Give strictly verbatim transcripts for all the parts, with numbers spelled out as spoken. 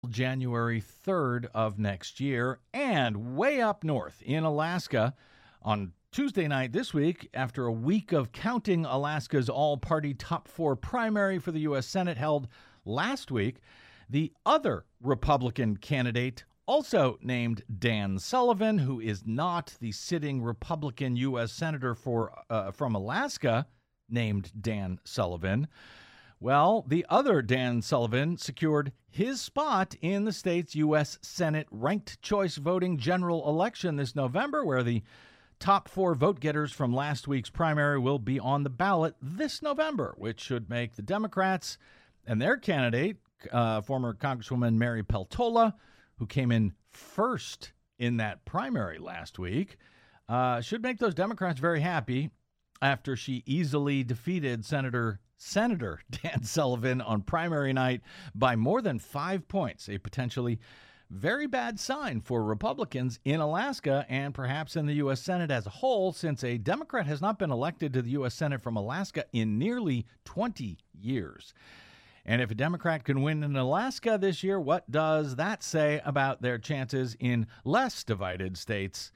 January third of next year. And way up north in Alaska on Tuesday night this week, after a week of counting, Alaska's all-party top four primary for the U S Senate held last week, the other Republican candidate, also named Dan Sullivan, who is not the sitting Republican U S Senator for uh, from Alaska, named Dan Sullivan. Well, the other Dan Sullivan secured his spot in the state's U S Senate ranked choice voting general election this November, where the top four vote getters from last week's primary will be on the ballot this November, which should make the Democrats and their candidate, uh, former Congresswoman Mary Peltola, who came in first in that primary last week, uh, should make those Democrats very happy after she easily defeated Senator Senator Dan Sullivan on primary night by more than five points, a potentially very bad sign for Republicans in Alaska and perhaps in the U S Senate as a whole, since a Democrat has not been elected to the U S Senate from Alaska in nearly twenty years. And if a Democrat can win in Alaska this year, what does that say about their chances in less divided states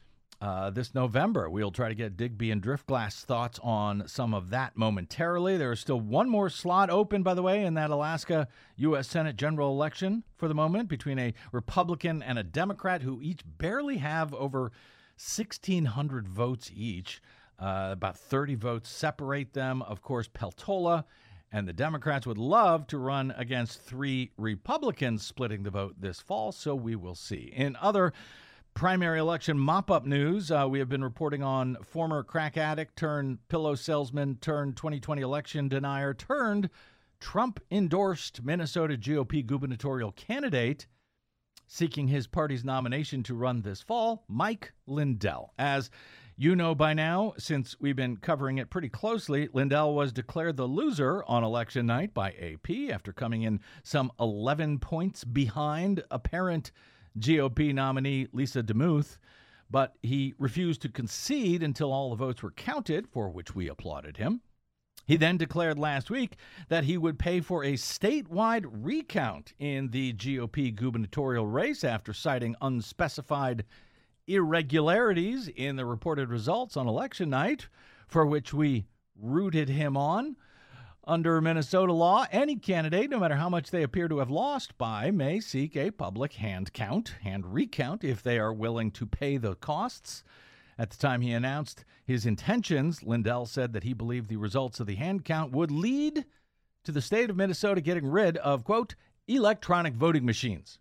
Uh, this November? We'll try to get Digby and Driftglass thoughts on some of that momentarily. There is still one more slot open, by the way, in that Alaska U S Senate general election for the moment between a Republican and a Democrat who each barely have over sixteen hundred votes each. Uh, about thirty votes separate them. Of course, Peltola and the Democrats would love to run against three Republicans splitting the vote this fall, so we will see. In other primary election mop-up news, uh, we have been reporting on former crack addict turned pillow salesman turned twenty twenty election denier turned Trump-endorsed Minnesota G O P gubernatorial candidate seeking his party's nomination to run this fall, Mike Lindell. As you know by now, since we've been covering it pretty closely, Lindell was declared the loser on election night by A P after coming in some eleven points behind apparent G O P nominee Lisa DeMuth, but he refused to concede until all the votes were counted, for which we applauded him. He then declared last week that he would pay for a statewide recount in the G O P gubernatorial race after citing unspecified irregularities in the reported results on election night, for which we rooted him on. Under Minnesota law, any candidate, no matter how much they appear to have lost by, may seek a public hand count, hand recount, if they are willing to pay the costs. At the time he announced his intentions, Lindell said that he believed the results of the hand count would lead to the state of Minnesota getting rid of, quote, electronic voting machines.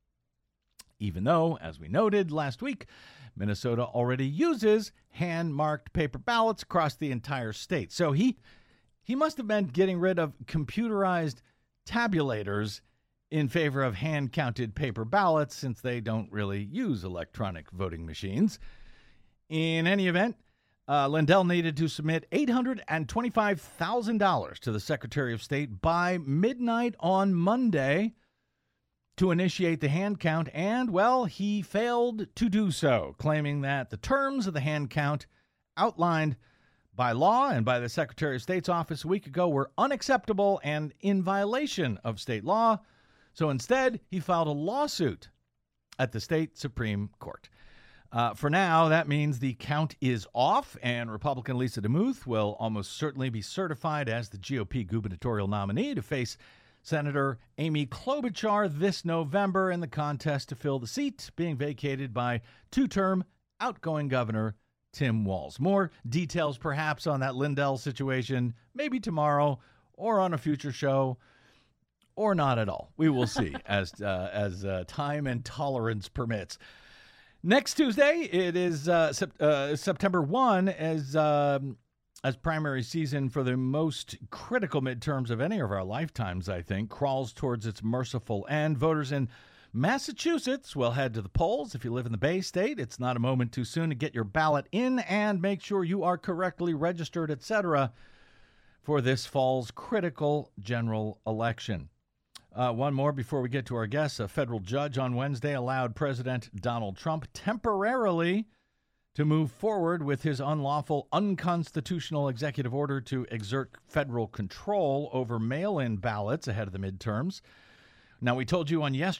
Even though, as we noted last week, Minnesota already uses hand-marked paper ballots across the entire state. So he... He must have been getting rid of computerized tabulators in favor of hand-counted paper ballots, since they don't really use electronic voting machines. In any event, uh, Lindell needed to submit eight hundred twenty-five thousand dollars to the Secretary of State by midnight on Monday to initiate the hand count, and, well, he failed to do so, claiming that the terms of the hand count outlined by law and by the Secretary of State's office a week ago were unacceptable and in violation of state law. So instead, he filed a lawsuit at the state Supreme Court. Uh, for now, that means the count is off, and Republican Lisa DeMuth will almost certainly be certified as the G O P gubernatorial nominee to face Senator Amy Klobuchar this November in the contest to fill the seat being vacated by two-term outgoing Governor Tim Walz. More details perhaps on that Lindell situation maybe tomorrow or on a future show, or not at all. We will see as uh, as uh, time and tolerance permits. Next Tuesday, it is uh, sep- uh, September first as um, as primary season for the most critical midterms of any of our lifetimes, I think, crawls towards its merciful end. Voters in Massachusetts will head to the polls. If you live in the Bay State, it's not a moment too soon to get your ballot in and make sure you are correctly registered, et cetera, for this fall's critical general election. Uh, one more before we get to our guests. A federal judge on Wednesday allowed President Donald Trump temporarily to move forward with his unlawful, unconstitutional executive order to exert federal control over mail-in ballots ahead of the midterms. Now, we told you on yesterday.